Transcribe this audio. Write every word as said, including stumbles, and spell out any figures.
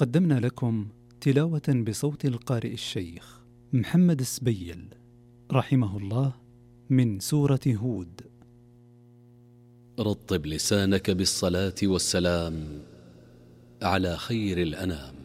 قدمنا لكم تلاوة بصوت القارئ الشيخ محمد السبيل رحمه الله من سورة هود. رطب لسانك بالصلاة والسلام على خير الأنام.